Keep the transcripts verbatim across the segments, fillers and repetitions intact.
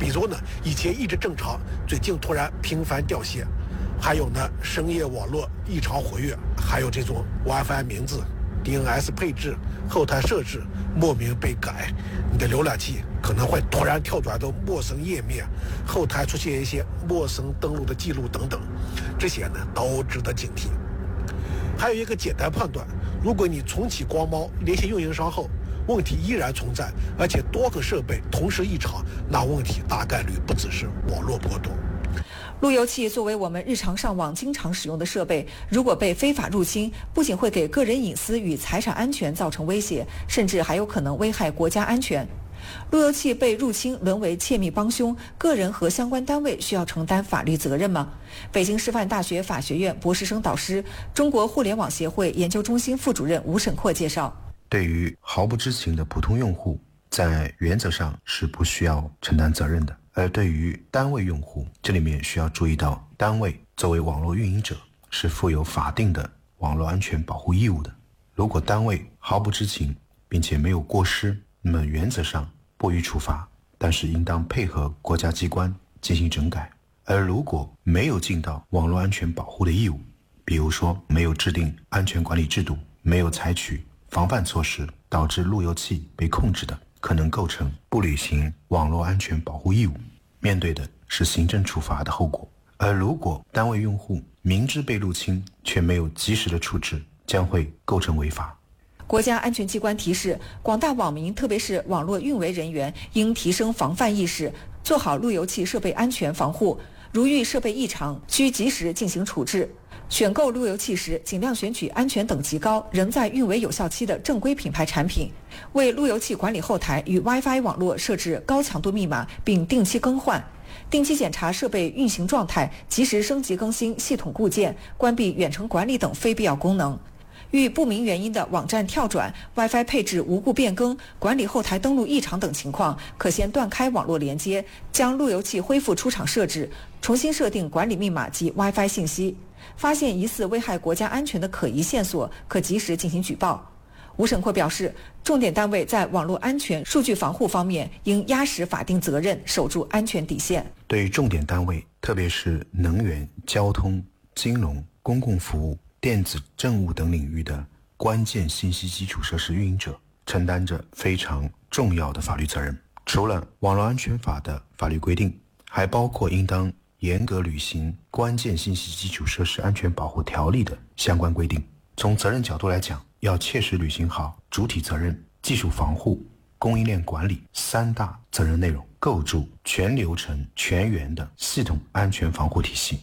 比如呢，以前一直正常，最近突然频繁掉线；还有呢，深夜网络异常活跃；还有这种 WiFi 名字、D N S 配置、后台设置莫名被改，你的浏览器可能会突然跳转到陌生页面，后台出现一些陌生登录的记录等等，这些呢都值得警惕。还有一个简单判断，如果你重启光猫联系运营商后，问题依然存在，而且多个设备同时异常，那问题大概率不只是网络波动。 路由器作为我们日常上网经常使用的设备，如果被非法入侵，不仅会给个人隐私与财产安全造成威胁，甚至还有可能危害国家安全。路由器被入侵沦为窃密帮凶，个人和相关单位需要承担法律责任吗？北京师范大学法学院博士生导师、中国互联网协会研究中心副主任吴沈阔介绍， 对于毫不知情的普通用户，在原则上是不需要承担责任的。而对于单位用户，这里面需要注意到，单位作为网络运营者是负有法定的网络安全保护义务的。如果单位毫不知情并且没有过失，那么原则上不予处罚，但是应当配合国家机关进行整改。而如果没有尽到网络安全保护的义务，比如说没有制定安全管理制度，没有采取防范措施，导致路由器被控制的，可能构成不履行网络安全保护义务，面对的是行政处罚的后果。而如果单位用户明知被入侵却没有及时的处置，将会构成违法。 国家安全机关提示，广大网民，特别是网络运维人员，应提升防范意识，做好路由器设备安全防护。如遇设备异常，需及时进行处置。选购路由器时，尽量选取安全等级高、仍在运维有效期的正规品牌产品。为路由器管理后台与 WiFi 网络设置高强度密码，并定期更换。定期检查设备运行状态，及时升级更新系统固件，关闭远程管理等非必要功能。遇不明原因的网站跳转、WiFi 配置无故变更、管理后台登录异常等情况，可先断开网络连接，将路由器恢复出厂设置，重新设定管理密码及 WiFi 信息。发现疑似危害国家安全的可疑线索，可及时进行举报。吴沈阔表示，重点单位在网络安全、数据防护方面应压实法定责任，守住安全底线。 对于重点单位，特别是能源、交通、金融、公共服务、电子政务等领域的关键信息基础设施运营者，承担着非常重要的法律责任。除了网络安全法的法律规定，还包括应当严格履行关键信息基础设施安全保护条例的相关规定。从责任角度来讲，要切实履行好主体责任、技术防护、供应链管理三大责任内容，构筑全流程、全员的系统安全防护体系。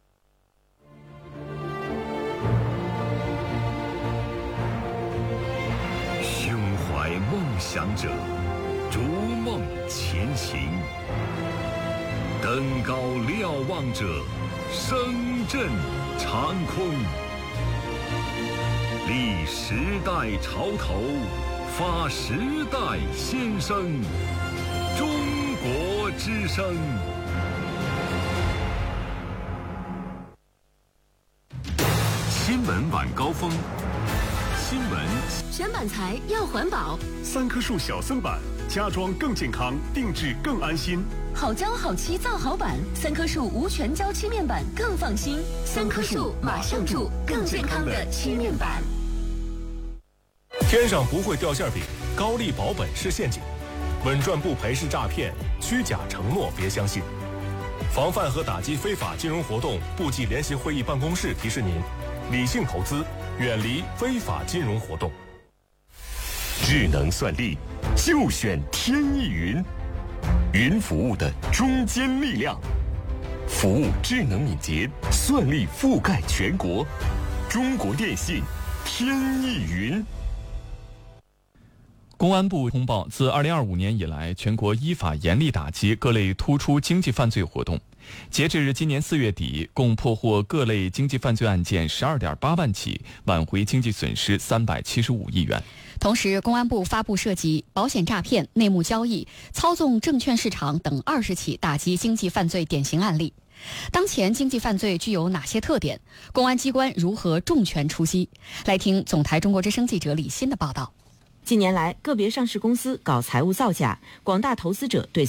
胸怀梦想者，逐梦前行。登高瞭望者，声震长空。立时代潮头，发时代先声。中国之声。新闻晚高峰。新闻选板材要环保， 三棵树小森板，家装更健康，定制更安心。 好胶好漆造好板，三棵树无全胶漆面板更放心。三棵树马上住更健康的漆面板。 天上不会掉馅饼，高利保本是陷阱，稳赚不赔是诈骗，虚假承诺别相信。防范和打击非法金融活动部际联席会议办公室提示您：理性投资，远离非法金融活动。 智能算力就选天翼云，云服务的中坚力量，服务智能敏捷，算力覆盖全国。中国电信天翼云。 公安部通报，自二零二五年以来，全国依法严厉打击各类突出经济犯罪活动。截至今年四月底，共破获各类经济犯罪案件十二点八万起，挽回经济损失三百七十五亿元。 同时，公安部发布涉及保险诈骗、内幕交易、操纵证券市场等二十起打击经济犯罪典型案例。当前经济犯罪具有哪些特点？公安机关如何重拳出击？来听总台中国之声记者李欣的报道。 近年来，个别上市公司搞财务造假，广大投资者对